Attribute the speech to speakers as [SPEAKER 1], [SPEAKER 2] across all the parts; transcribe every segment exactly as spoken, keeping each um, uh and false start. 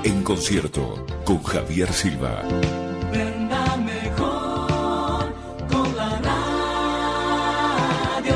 [SPEAKER 1] En concierto con Javier Silva.
[SPEAKER 2] Venga mejor con la radio.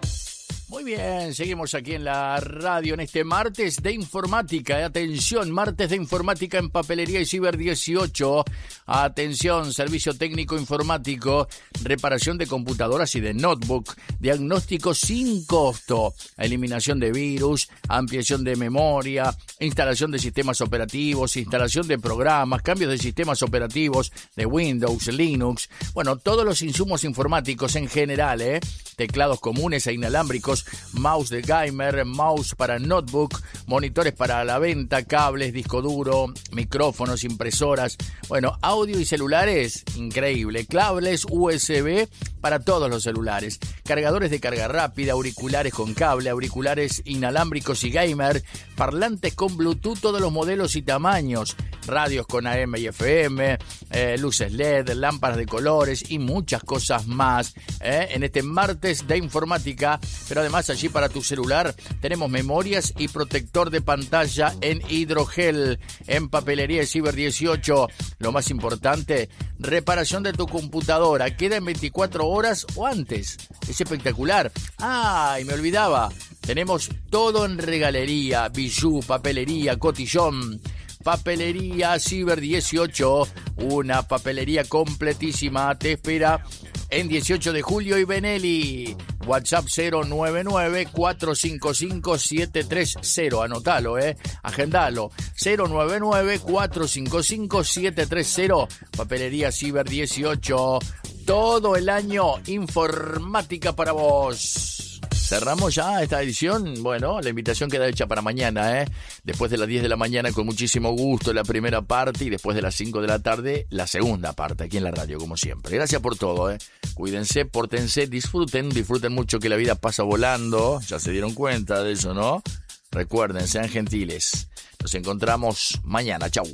[SPEAKER 3] Muy bien, seguimos aquí en la radio en este martes de informática. Atención, martes de informática en Papelería y Ciber dieciocho. Atención, servicio técnico informático, reparación de computadoras y de notebook, diagnóstico sin costo, eliminación de virus, ampliación de memoria, instalación de sistemas operativos, instalación de programas, cambios de sistemas operativos de Windows, Linux, bueno, todos los insumos informáticos en general, ¿eh? Teclados comunes e inalámbricos, mouse de gamer, mouse para notebook, monitores para la venta, cables, disco duro, micrófonos, impresoras, bueno, audio y celulares, increíble, cables U S B para todos los celulares, cargadores de carga rápida, auriculares con cable, auriculares inalámbricos y gamer, parlantes con Bluetooth, todos los modelos y tamaños, radios con A M y F M, eh, luces L E D, lámparas de colores y muchas cosas más, ¿eh? En este martes de informática, pero además allí para tu celular tenemos memorias y protector de pantalla en hidrogel, en Papelería y Ciber dieciocho. Lo más importante, reparación de tu computadora, queda en veinticuatro horas o antes. Es espectacular. Ah, y me olvidaba, tenemos todo en regalería, bijú, papelería, cotillón. Papelería Ciber dieciocho, una papelería completísima, te espera en dieciocho de julio y Benelli. WhatsApp cero nueve nueve cuatro cinco cinco siete tres cero, anotalo, eh, agendalo, cero nueve nueve cuatro cinco cinco siete tres cero, Papelería Ciber dieciocho, todo el año informática para vos. Cerramos ya esta edición. Bueno, la invitación queda hecha para mañana, ¿eh? Después de las diez de la mañana, con muchísimo gusto, la primera parte, y después de las cinco de la tarde, la segunda parte, aquí en la radio, como siempre. Gracias por todo, ¿eh? Cuídense, pórtense, disfruten, disfruten mucho, que la vida pasa volando. Ya se dieron cuenta de eso, ¿no? Recuerden, sean gentiles. Nos encontramos mañana. Chau.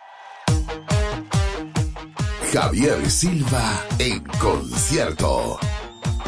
[SPEAKER 1] Javier Silva en concierto.